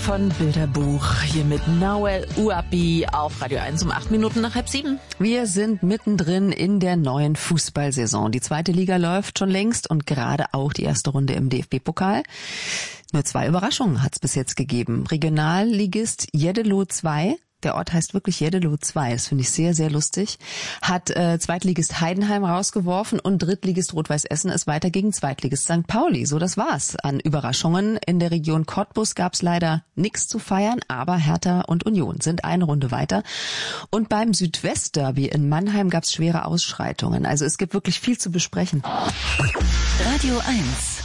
von Bilderbuch. Hier mit Nawel Ouabi auf Radio 1 um 8 Minuten nach 6:30. Wir sind mittendrin in der neuen Fußballsaison. Die zweite Liga läuft schon längst und gerade auch die erste Runde im DFB-Pokal. Nur 2 Überraschungen hat es bis jetzt gegeben. Regionalligist Jeddelo 2, der Ort heißt wirklich Jeddelo 2, das finde ich sehr, sehr lustig, hat Zweitligist Heidenheim rausgeworfen und Drittligist Rot-Weiß Essen ist weiter gegen Zweitligist St. Pauli. So, das war's an Überraschungen. In der Region Cottbus gab's leider nichts zu feiern, aber Hertha und Union sind eine Runde weiter. Und beim Südwestderby in Mannheim gab's schwere Ausschreitungen. Also es gibt wirklich viel zu besprechen. Radio 1.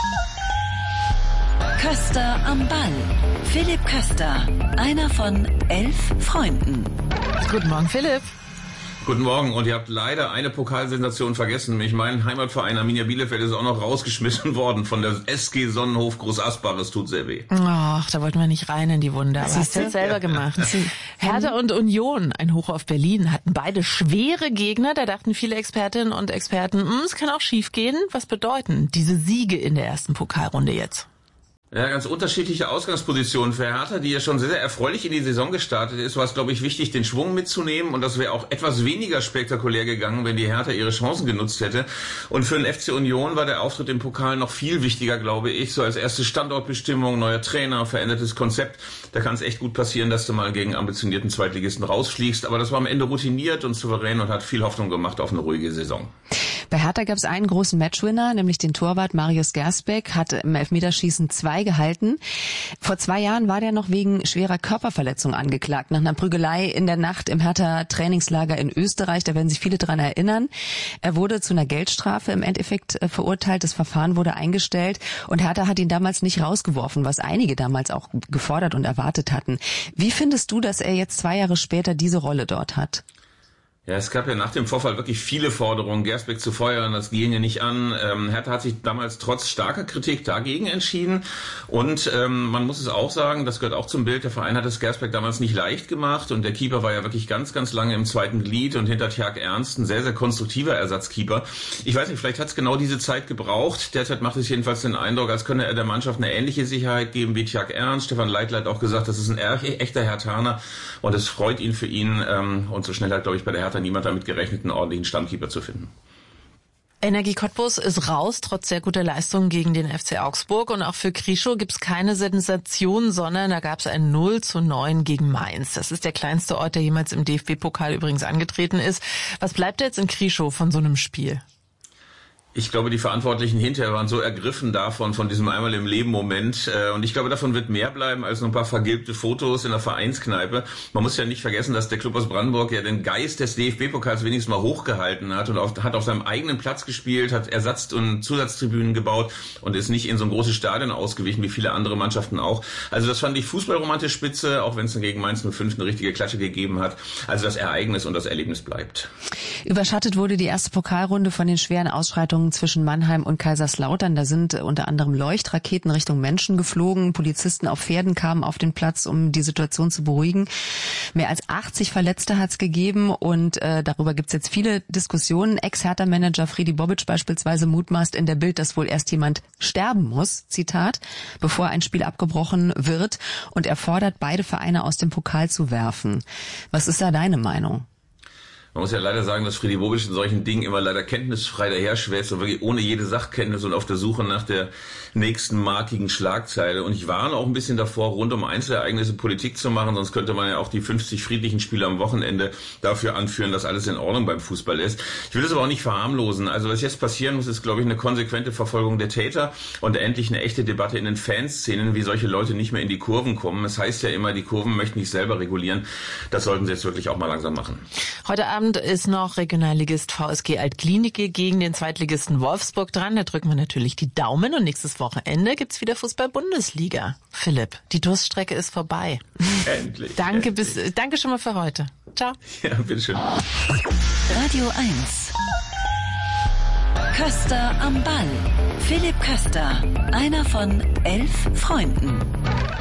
Köster am Ball. Philipp Köster, einer von 11 Freunden. Guten Morgen, Philipp. Guten Morgen, und ihr habt leider eine Pokalsensation vergessen. Nämlich mein Heimatverein Arminia Bielefeld ist auch noch rausgeschmissen worden von der SG Sonnenhof Groß Asbach. Es tut sehr weh. Ach, da wollten wir nicht rein in die Wunde. Aber hast du jetzt selber gemacht. Hertha und Union, ein Hoch auf Berlin, hatten beide schwere Gegner. Da dachten viele Expertinnen und Experten, es kann auch schief gehen. Was bedeuten diese Siege in der ersten Pokalrunde jetzt? Ja, ganz unterschiedliche Ausgangspositionen. Für Hertha, die ja schon sehr, sehr erfreulich in die Saison gestartet ist, war es, glaube ich, wichtig, den Schwung mitzunehmen. Und das wäre auch etwas weniger spektakulär gegangen, wenn die Hertha ihre Chancen genutzt hätte. Und für den FC Union war der Auftritt im Pokal noch viel wichtiger, glaube ich. So als erste Standortbestimmung, neuer Trainer, verändertes Konzept. Da kann es echt gut passieren, dass du mal gegen ambitionierten Zweitligisten rausfliegst. Aber das war am Ende routiniert und souverän und hat viel Hoffnung gemacht auf eine ruhige Saison. Bei Hertha gab es einen großen Matchwinner, nämlich den Torwart Marius Gersbeck, hat im Elfmeterschießen 2 gehalten. Vor 2 Jahren war der noch wegen schwerer Körperverletzung angeklagt, nach einer Prügelei in der Nacht im Hertha-Trainingslager in Österreich. Da werden sich viele dran erinnern. Er wurde zu einer Geldstrafe im Endeffekt verurteilt. Das Verfahren wurde eingestellt und Hertha hat ihn damals nicht rausgeworfen, was einige damals auch gefordert und erwartet hatten. Wie findest du, dass er jetzt 2 Jahre später diese Rolle dort hat? Ja, es gab ja nach dem Vorfall wirklich viele Forderungen, Gersbeck zu feuern, das ginge nicht an. Hertha hat sich damals trotz starker Kritik dagegen entschieden. Und man muss es auch sagen, das gehört auch zum Bild, der Verein hat es Gersbeck damals nicht leicht gemacht. Und der Keeper war ja wirklich ganz, ganz lange im zweiten Glied und hinter Tjag Ernst ein sehr, sehr konstruktiver Ersatzkeeper. Ich weiß nicht, vielleicht hat es genau diese Zeit gebraucht. Derzeit macht es jedenfalls den Eindruck, als könne er der Mannschaft eine ähnliche Sicherheit geben wie Tjag Ernst. Stefan Leitl hat auch gesagt, das ist ein echter Herthaner. Und es freut ihn für ihn. Und so schnell hat, glaube ich, bei der Hertha niemand damit gerechnet, einen ordentlichen Stammkeeper zu finden. Energie Cottbus ist raus, trotz sehr guter Leistungen gegen den FC Augsburg. Und auch für Krischow gibt's keine Sensation, sondern da gab's ein 0:9 gegen Mainz. Das ist der kleinste Ort, der jemals im DFB-Pokal übrigens angetreten ist. Was bleibt jetzt in Krischow von so einem Spiel? Ich glaube, die Verantwortlichen hinterher waren so ergriffen davon, von diesem einmal im Leben Moment. Und ich glaube, davon wird mehr bleiben als nur ein paar vergilbte Fotos in der Vereinskneipe. Man muss ja nicht vergessen, dass der Club aus Brandenburg ja den Geist des DFB-Pokals wenigstens mal hochgehalten hat und hat auf seinem eigenen Platz gespielt, hat Ersatz- und Zusatztribünen gebaut und ist nicht in so ein großes Stadion ausgewichen, wie viele andere Mannschaften auch. Also das fand ich fußballromantisch spitze, auch wenn es dann gegen Mainz 05 eine richtige Klatsche gegeben hat. Also das Ereignis und das Erlebnis bleibt. Überschattet wurde die erste Pokalrunde von den schweren Ausschreitungen zwischen Mannheim und Kaiserslautern. Da sind unter anderem Leuchtraketen Richtung Menschen geflogen. Polizisten auf Pferden kamen auf den Platz, um die Situation zu beruhigen. Mehr als 80 Verletzte hat es gegeben und darüber gibt es jetzt viele Diskussionen. Ex-Hertha-Manager Fredi Bobic beispielsweise mutmaßt in der Bild, dass wohl erst jemand sterben muss, Zitat, bevor ein Spiel abgebrochen wird. Und er fordert, beide Vereine aus dem Pokal zu werfen. Was ist da deine Meinung? Man muss ja leider sagen, dass Fredi Bobic in solchen Dingen immer leider kenntnisfrei daherschwätzt und wirklich ohne jede Sachkenntnis und auf der Suche nach der nächsten markigen Schlagzeile. Und ich warne auch ein bisschen davor, rund um Einzelereignisse Politik zu machen, sonst könnte man ja auch die 50 friedlichen Spiele am Wochenende dafür anführen, dass alles in Ordnung beim Fußball ist. Ich will das aber auch nicht verharmlosen. Also was jetzt passieren muss, ist, glaube ich, eine konsequente Verfolgung der Täter und endlich eine echte Debatte in den Fanszenen, wie solche Leute nicht mehr in die Kurven kommen. Es heißt ja immer, die Kurven möchten nicht selber regulieren. Das sollten sie jetzt wirklich auch mal langsam machen. Heute Abend ist noch Regionalligist VSG Altklinike gegen den Zweitligisten Wolfsburg dran. Da drücken wir natürlich die Daumen und nächstes Wochenende gibt's wieder Fußball-Bundesliga. Philipp, die Durststrecke ist vorbei. Endlich. Danke schon mal für heute. Ciao. Ja, bitteschön. Radio 1. Köster am Ball. Philipp Köster, einer von 11 Freunden.